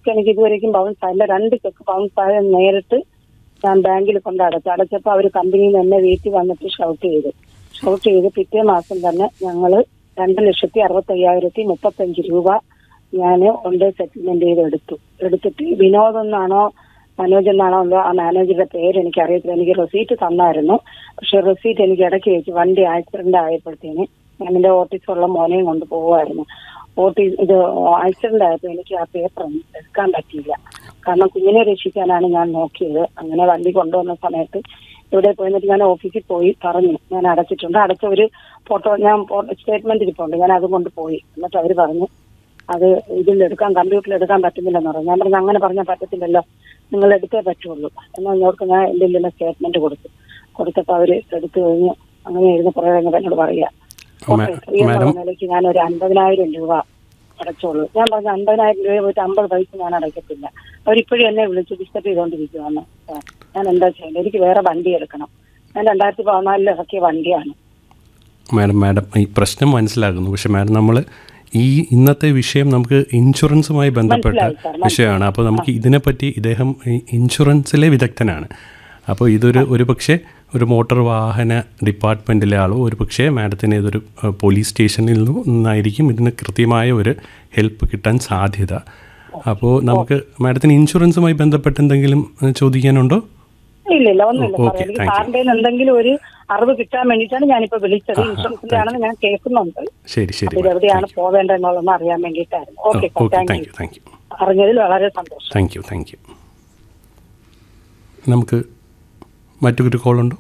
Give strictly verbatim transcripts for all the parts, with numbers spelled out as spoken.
Check എനിക്ക് ഇതുവരെയും bounce ആയില്ല. രണ്ട് ചെക്ക് ബൗൺസ് ആയ നേരിട്ട് ഞാൻ ബാങ്കിൽ കൊണ്ട് അടച്ചു. അടച്ചപ്പോൾ അവർ കമ്പനിയിൽ നിന്ന് എന്നെ വീട്ടിൽ വന്നിട്ട് ഷൗട്ട് ചെയ്തു. ഷൗട്ട് ചെയ്ത് പിറ്റേ മാസം തന്നെ ഞങ്ങൾ രണ്ട് ലക്ഷത്തി അറുപത്തി അയ്യായിരത്തി മുപ്പത്തഞ്ച് രൂപ ഞാൻ കൊണ്ട് സെറ്റിൽമെന്റ് ചെയ്ത് എടുത്തു. എടുത്തിട്ട് വിനോദ് എന്നാണോ മനോജ് എന്നാണോ എന്തോ ആ മാനേജറുടെ പേര് എനിക്ക് അറിയത്തില്ല. എനിക്ക് റെസീറ്റ് തന്നായിരുന്നു. പക്ഷെ റെസീറ്റ് എനിക്ക് ഇടയ്ക്ക് വെച്ച് വണ്ടി ആക്സിഡന്റ് ആയപ്പോഴത്തേന് ഞാൻ എൻ്റെ ഓട്ടീസുള്ള മോനെയും കൊണ്ട് പോകുമായിരുന്നു. ഓട്ടി ഇത് ആക്സിഡന്റ് ആയപ്പോൾ എനിക്ക് ആ പേപ്പർ ഒന്നും എടുക്കാൻ പറ്റിയില്ല. കാരണം കുഞ്ഞിനെ രക്ഷിക്കാനാണ് ഞാൻ നോക്കിയത്. അങ്ങനെ വണ്ടി കൊണ്ടുവന്ന സമയത്ത് ഇവിടെ പോയിട്ട് ഞാൻ ഓഫീസിൽ പോയി പറഞ്ഞു ഞാൻ അടച്ചിട്ടുണ്ട്. അടച്ച ഒരു ഫോട്ടോ ഞാൻ സ്റ്റേറ്റ്മെന്റ് ഇരിപ്പുണ്ട്. ഞാൻ അത് കൊണ്ട് പോയി. എന്നിട്ട് അവർ പറഞ്ഞു അത് ഇതിൽ എടുക്കാൻ കമ്പ്യൂട്ടറിൽ എടുക്കാൻ പറ്റുന്നില്ലെന്ന് പറഞ്ഞു. ഞാൻ പറഞ്ഞു അങ്ങനെ പറഞ്ഞാൽ പറ്റത്തില്ലല്ലോ, നിങ്ങൾ എടുത്തേ പറ്റുള്ളൂ എന്നാൽ ഞങ്ങൾക്ക് ഞാൻ എൻ്റെ ഇതിലെ സ്റ്റേറ്റ്മെന്റ് കൊടുത്തു. കൊടുത്തപ്പോൾ അവർ എടുത്തു കഴിഞ്ഞ് അങ്ങനെ ഇരുന്ന് കുറേ കഴിഞ്ഞപ്പോൾ എന്നോട് പറയുക നിലയ്ക്ക് ഞാൻ ഒരു അൻപതിനായിരം രൂപ അടച്ചോളൂ. ഞാൻ പറഞ്ഞു അൻപതിനായിരം രൂപ പോയിട്ട് അമ്പത് പൈസ ഞാൻ അടയ്ക്കത്തില്ല. അവരിപ്പോഴും എന്നെ വിളിച്ച് ഡിസ്റ്റർബ് ചെയ്തുകൊണ്ടിരിക്കുകയാണ്. ഞാൻ എന്താ ചെയ്യേണ്ടത്? എനിക്ക് വേറെ വണ്ടി എടുക്കണം. ഞാൻ രണ്ടായിരത്തി പതിനാലിൽ ഇറക്കിയ വണ്ടിയാണ്. മാഡം മാഡം ഈ പ്രശ്നം മനസ്സിലാക്കുന്നു. പക്ഷെ മാഡം നമ്മൾ ഈ ഇന്നത്തെ വിഷയം നമുക്ക് ഇൻഷുറൻസുമായി ബന്ധപ്പെട്ട വിഷയമാണ്. അപ്പോൾ നമുക്ക് ഇതിനെപ്പറ്റി ഇദ്ദേഹം ഇൻഷുറൻസിലെ വിദഗ്ധനാണ്. അപ്പോൾ ഇതൊരു ഒരു പക്ഷേ ഒരു മോട്ടോർ വാഹന ഡിപ്പാർട്ട്മെൻറ്റിലെ ആളോ ഒരു പക്ഷേ മാഡത്തിന് ഇതൊരു പോലീസ് സ്റ്റേഷനിൽ നിന്നായിരിക്കും ഇതിന് കൃത്യമായ ഒരു ഹെൽപ്പ് കിട്ടാൻ സാധ്യത. അപ്പോൾ നമുക്ക് മാഡത്തിന് ഇൻഷുറൻസുമായി ബന്ധപ്പെട്ട് എന്തെങ്കിലും ചോദിക്കാനുണ്ടോ? ഇല്ലില്ല, ഒന്നുമില്ല. സാറിന്റെ എന്തെങ്കിലും ഒരു അറിവ് കിട്ടാൻ വേണ്ടിയിട്ടാണ് ഞാനിപ്പോ വിളിച്ചത്. ഇൻഷുറൻസിന്റെ ആണെന്ന് ഞാൻ കേൾക്കുന്നുണ്ട്. ശരി ശരി. എവിടെയാണ് പോവേണ്ടതെന്നുള്ളതെന്ന് അറിയാൻ വേണ്ടിയിട്ടായിരുന്നു. Okay, thank you. അറിഞ്ഞതിൽ വളരെ സന്തോഷം. Thank you thank you. നമുക്ക് മറ്റൊരു കോളുണ്ടോ?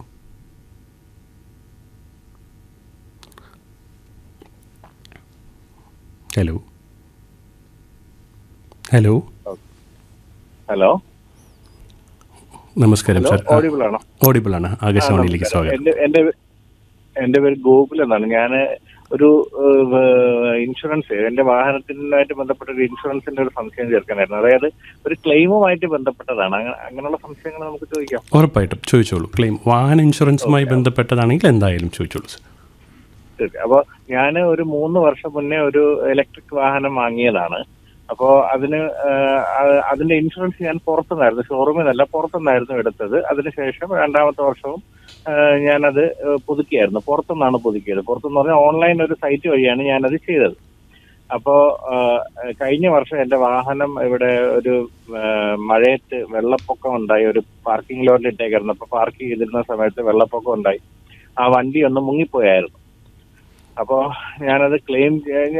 ഹലോ ഹലോ ഹലോ നമസ്കാരം സാർ. ഓഡിബിൾ ആണോ? ഓഡിബിൾ ആണ്. ആകാശവാണിയിലേക്ക് സ്വാഗതം. എന്റെ എന്റെ പേര് ഗോകുൽ എന്നാണ്. ഞാൻ ഒരു ഇൻഷുറൻസ് എന്റെ വാഹനത്തിനായിട്ട് ബന്ധപ്പെട്ട ഒരു ഇൻഷുറൻസിന്റെ ഒരു സംശയം ചേർക്കാനായിരുന്നു. അതായത് ഒരു ക്ലെയിമുമായിട്ട് ബന്ധപ്പെട്ടതാണ്. അങ്ങനെയുള്ള സംശയങ്ങൾ നമുക്ക് ചോദിക്കാം. ഉറപ്പായിട്ടും ചോദിച്ചോളൂ. ക്ലെയിം വാഹന ഇൻഷുറൻസുമായി ബന്ധപ്പെട്ടതാണെങ്കിൽ എന്തായാലും ചോദിച്ചോളൂ സാർ. അപ്പോൾ ഞാൻ ഒരു മൂന്ന് വർഷം മുന്നേ ഒരു ഇലക്ട്രിക് വാഹനം വാങ്ങിയതാണ്. അപ്പോൾ അതിന് അതിന്റെ ഇൻഷുറൻസ് ഞാൻ പുറത്തുനിന്നായിരുന്നു, ഷോറൂമിൽ നിന്നല്ല പുറത്തുനിന്നായിരുന്നു എടുത്തത്. അതിനുശേഷം രണ്ടാമത്തെ വർഷവും ഞാനത് പുതുക്കിയായിരുന്നു. പുറത്തുനിന്നാണ് പുതുക്കിയത്. പുറത്തുനിന്ന് പറഞ്ഞാൽ ഓൺലൈൻ ഒരു സൈറ്റ് വഴിയാണ് ഞാനത് ചെയ്തത്. അപ്പോൾ കഴിഞ്ഞ വർഷം എൻ്റെ വാഹനം ഇവിടെ ഒരു മഴയത്ത് വെള്ളപ്പൊക്കം ഉണ്ടായി. ഒരു പാർക്കിംഗ് ലോട്ടിൽ ഇട്ടേക്കായിരുന്നു. അപ്പോൾ പാർക്ക് ചെയ്തിരുന്ന സമയത്ത് വെള്ളപ്പൊക്കം ഉണ്ടായി. ആ വണ്ടി ഒന്ന് മുങ്ങിപ്പോയായിരുന്നു. അപ്പോൾ ഞാനത് ക്ലെയിം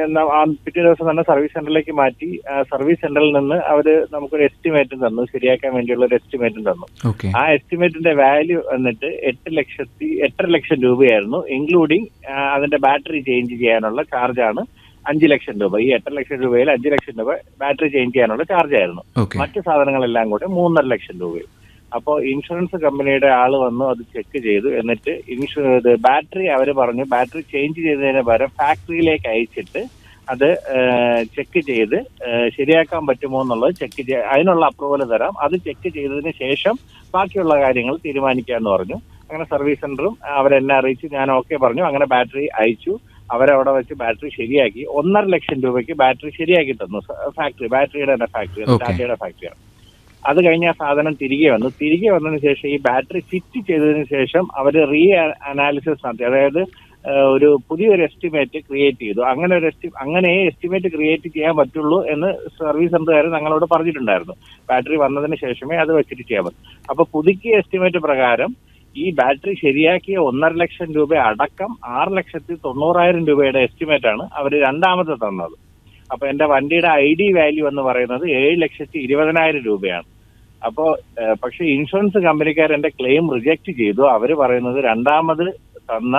പിറ്റേ ദിവസം തന്നെ സർവീസ് സെന്ററിലേക്ക് മാറ്റി. സർവീസ് സെന്ററിൽ നിന്ന് അവര് നമുക്കൊരു എസ്റ്റിമേറ്റും തന്നു, ശരിയാക്കാൻ വേണ്ടിയുള്ള ഒരു എസ്റ്റിമേറ്റും തന്നു. ആ എസ്റ്റിമേറ്റിന്റെ വാല്യൂ വന്നിട്ട് എട്ട് ലക്ഷത്തി എട്ടര ലക്ഷം രൂപയായിരുന്നു. ഇൻക്ലൂഡിങ് അതിന്റെ ബാറ്ററി ചേഞ്ച് ചെയ്യാനുള്ള ചാർജാണ് അഞ്ചു ലക്ഷം രൂപ. ഈ എട്ടര ലക്ഷം രൂപയിൽ അഞ്ചു ലക്ഷം രൂപ ബാറ്ററി ചേഞ്ച് ചെയ്യാനുള്ള ചാർജ് ആയിരുന്നു. മറ്റു സാധനങ്ങളെല്ലാം കൂടെ മൂന്നര ലക്ഷം രൂപയും. അപ്പോൾ ഇൻഷുറൻസ് കമ്പനിയുടെ ആള് വന്നു അത് ചെക്ക് ചെയ്തു. എന്നിട്ട് ഇൻഷു ബാറ്ററി അവർ പറഞ്ഞു ബാറ്ററി ചേഞ്ച് ചെയ്തതിന് പകരം ഫാക്ടറിയിലേക്ക് അയച്ചിട്ട് അത് ചെക്ക് ചെയ്ത് ശരിയാക്കാൻ പറ്റുമോ എന്നുള്ളത് ചെക്ക് ചെയ്ത് അതിനുള്ള അപ്രൂവൽ തരാം. അത് ചെക്ക് ചെയ്തതിന് ശേഷം ബാക്കിയുള്ള കാര്യങ്ങൾ തീരുമാനിക്കാമെന്ന് പറഞ്ഞു. അങ്ങനെ സർവീസ് സെന്ററും അവരെന്നെ അറിയിച്ചു. ഞാൻ ഓക്കെ പറഞ്ഞു. അങ്ങനെ ബാറ്ററി അയച്ചു. അവരവിടെ വെച്ച് ബാറ്ററി ശരിയാക്കി. ഒന്നര ലക്ഷം രൂപയ്ക്ക് ബാറ്ററി ശരിയാക്കി തന്നു. ഫാക്ടറി ബാറ്ററിയുടെ തന്നെ ഫാക്ടറി, ടാറ്റയുടെ ഫാക്ടറിയാണ്. അത് കഴിഞ്ഞ് ആ സാധനം തിരികെ വന്നു. തിരികെ വന്നതിന് ശേഷം ഈ ബാറ്ററി ഫിറ്റ് ചെയ്തതിന് ശേഷം അവർ റീ അനാലിസിസ് നടത്തി. അതായത് ഒരു പുതിയൊരു എസ്റ്റിമേറ്റ് ക്രിയേറ്റ് ചെയ്തു. അങ്ങനെ ഒരു എസ്റ്റി അങ്ങനെ എസ്റ്റിമേറ്റ് ക്രിയേറ്റ് ചെയ്യാൻ പറ്റുള്ളൂ എന്ന് സർവീസ് സെന്ററുകാർ ഞങ്ങളോട് പറഞ്ഞിട്ടുണ്ടായിരുന്നു. ബാറ്ററി വന്നതിന് ശേഷമേ അത് വെച്ചിട്ട് ചെയ്യാൻ പറ്റും. അപ്പൊ പുതുക്കിയ എസ്റ്റിമേറ്റ് പ്രകാരം ഈ ബാറ്ററി ശരിയാക്കിയ ഒന്നര ലക്ഷം രൂപ അടക്കം ആറ് ലക്ഷത്തി തൊണ്ണൂറായിരം രൂപയുടെ എസ്റ്റിമേറ്റ് ആണ് അവർ രണ്ടാമത്തെ തന്നത്. അപ്പൊ എന്റെ വണ്ടിയുടെ ഐ ഡി വാല്യൂ എന്ന് പറയുന്നത് ഏഴ് ലക്ഷത്തി ഇരുപതിനായിരം രൂപയാണ്. അപ്പോ പക്ഷെ ഇൻഷുറൻസ് കമ്പനിക്കാർ എന്റെ ക്ലെയിം റിജക്ട് ചെയ്തു. അവര് പറയുന്നത് രണ്ടാമത് തന്ന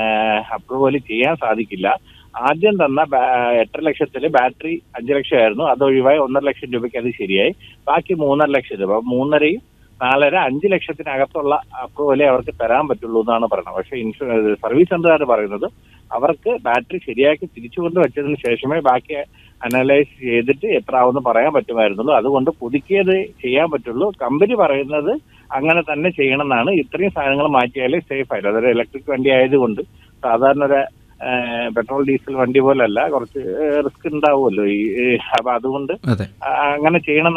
അപ്രൂവൽ ചെയ്യാൻ സാധിക്കില്ല. ആദ്യം തന്ന എട്ടര ലക്ഷത്തില് ബാറ്ററി അഞ്ചു ലക്ഷമായിരുന്നു. അതൊഴിവായി ഒന്നര ലക്ഷം രൂപയ്ക്ക് അത് ശരിയായി. ബാക്കി മൂന്നര ലക്ഷം രൂപ മൂന്നരയും നാലര അഞ്ച് ലക്ഷത്തിനകത്തുള്ള അപ്രൂവലേ അവർക്ക് തരാൻ പറ്റുള്ളൂ എന്നാണ് പറയുന്നത്. പക്ഷെ ഇൻഷുറൻസ് സർവീസ് സെന്ററുകാർ പറയുന്നത് അവർക്ക് ബാറ്ററി ശരിയാക്കി തിരിച്ചുകൊണ്ട് വെച്ചതിന് ശേഷമേ ബാക്കി അനലൈസ് ചെയ്തിട്ട് എത്ര ആവുമെന്ന് പറയാൻ പറ്റുമായിരുന്നുള്ളൂ. അതുകൊണ്ട് പുതുക്കിയത് ചെയ്യാൻ പറ്റുള്ളൂ. കമ്പനി പറയുന്നത് അങ്ങനെ തന്നെ ചെയ്യണം എന്നാണ്. ഇത്രയും സാധനങ്ങൾ മാറ്റിയാലേ സേഫ് ആയിട്ട്. അതൊരു ഇലക്ട്രിക് വണ്ടി ആയതുകൊണ്ട് സാധാരണ ഒരു പെട്രോൾ ഡീസൽ വണ്ടി പോലല്ല, കുറച്ച് റിസ്ക് ഉണ്ടാവുമല്ലോ ഈ. അപ്പൊ അതുകൊണ്ട് അങ്ങനെ ചെയ്യണം